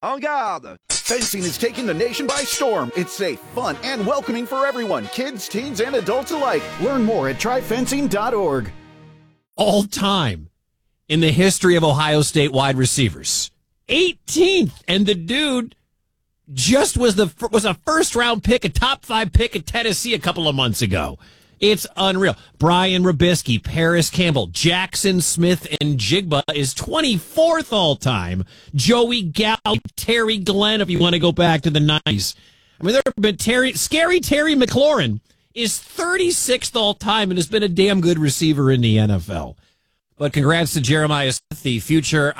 En garde! Fencing is taking the nation by storm. It's safe, fun, and welcoming for everyone, kids, teens, and adults alike. Learn more at tryfencing.org. All time in the history of Ohio State wide receivers, 18th, and the dude just was a first-round pick, a top-5 pick at Tennessee a couple of months ago. It's unreal. Brian Robisky, Paris Campbell, Jackson Smith, and Jigba is 24th all-time. Joey Gallo, Terry Glenn, if you want to go back to the 90s. I mean, there have been Scary Terry McLaurin is 36th all-time and has been a damn good receiver in the NFL. But congrats to Jeremiah Smith, the future.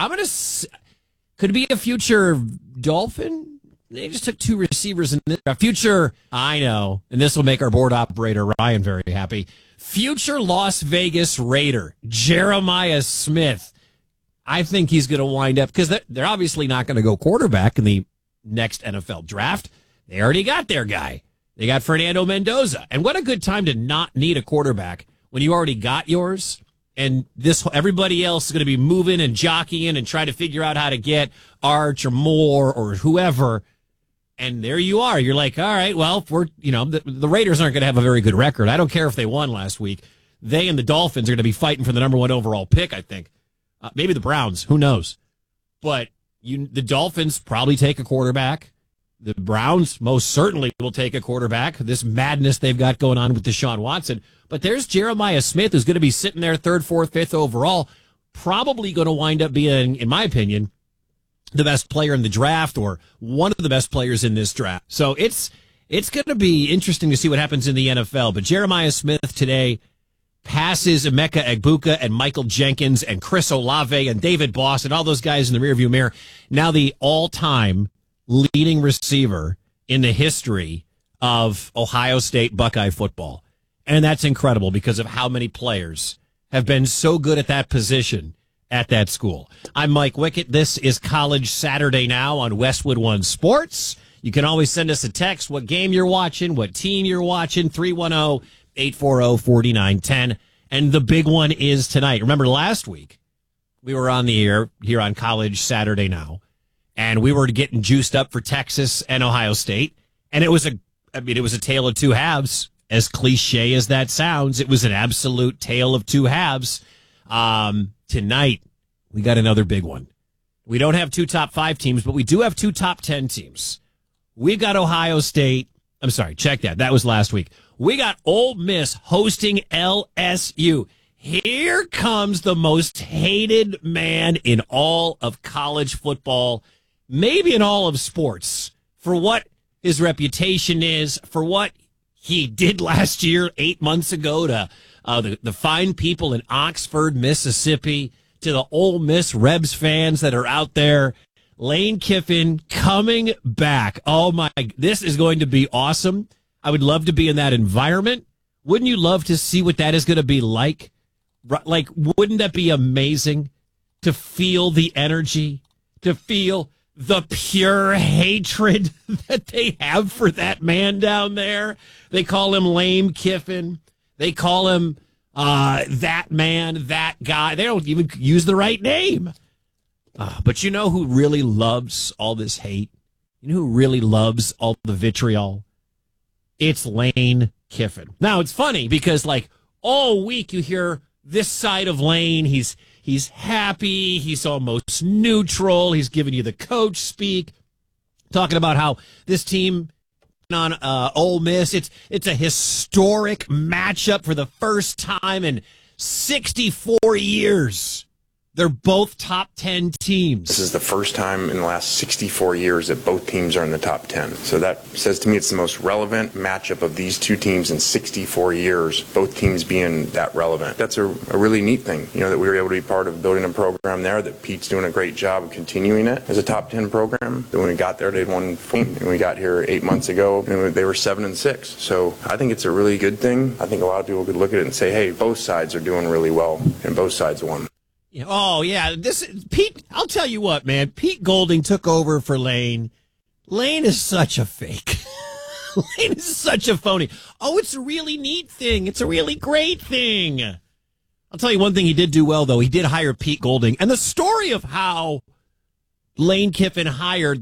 Could it be a future Dolphin? They just took two receivers in this future. I know, and this will make our board operator Ryan very happy. Future Las Vegas Raider Jeremiah Smith. I think he's going to wind up because they're obviously not going to go quarterback in the next NFL draft. They already got their guy. They got Fernando Mendoza, and what a good time to not need a quarterback when you already got yours. And everybody else is going to be moving and jockeying and trying to figure out how to get Arch or Moore or whoever. And there you are. You're like, all right, well, the Raiders aren't going to have a very good record. I don't care if they won last week. They and the Dolphins are going to be fighting for the number 1 overall pick, I think. Maybe the Browns. Who knows? But the Dolphins probably take a quarterback. The Browns most certainly will take a quarterback. This madness they've got going on with Deshaun Watson. But there's Jeremiah Smith, who's going to be sitting there 3rd, 4th, 5th overall, probably going to wind up being, in my opinion, the best player in the draft or one of the best players in this draft. So it's going to be interesting to see what happens in the NFL. But Jeremiah Smith today passes Emeka Egbuka and Michael Jenkins and Chris Olave and David Boss and all those guys in the rearview mirror. Now the all-time leading receiver in the history of Ohio State Buckeye football. And that's incredible because of how many players have been so good at that position at that school. I'm Mike Wickett. This is College Saturday Now on Westwood One Sports. You can always send us a text, what game you're watching, what team you're watching, 310-840-4910. And the big one is tonight. Remember last week, we were on the air here on College Saturday Now, and we were getting juiced up for Texas and Ohio State. And it was a tale of two halves. As cliche as that sounds, it was an absolute tale of two halves. Tonight, we got another big one. We don't have 2 top 5 teams, but we do have 2 top 10 teams. We got Ohio State. I'm sorry, check that. That was last week. We got Ole Miss hosting LSU. Here comes the most hated man in all of college football, maybe in all of sports, for what his reputation is, for what he did last year, 8 months ago, to the fine people in Oxford, Mississippi, to the Ole Miss Rebs fans that are out there. Lane Kiffin coming back. Oh my, this is going to be awesome. I would love to be in that environment. Wouldn't you love to see what that is going to be like? Like, wouldn't that be amazing to feel the energy, to feel the pure hatred that they have for that man down there? They call him Lane Kiffin. They call him that man, that guy. They don't even use the right name. But you know who really loves all this hate? You know who really loves all the vitriol? It's Lane Kiffin. Now, it's funny because, like, all week you hear this side of Lane. He's happy. He's almost neutral. He's giving you the coach speak, talking about how this team on Ole Miss. It's a historic matchup for the first time in 64 years. They're both top 10 teams. This is the first time in the last 64 years that both teams are in the top 10. So that says to me it's the most relevant matchup of these two teams in 64 years, both teams being that relevant. That's a really neat thing, that we were able to be part of building a program there, that Pete's doing a great job of continuing it as a top 10 program. That when we got there, they'd won 4, and we got here 8 months ago, and they were 7-6. So I think it's a really good thing. I think a lot of people could look at it and say, hey, both sides are doing really well, and both sides won. Oh, yeah. Pete, I'll tell you what, man. Pete Golding took over for Lane. Lane is such a fake. Lane is such a phony. Oh, it's a really neat thing. It's a really great thing. I'll tell you one thing he did do well, though. He did hire Pete Golding. And the story of how Lane Kiffin hired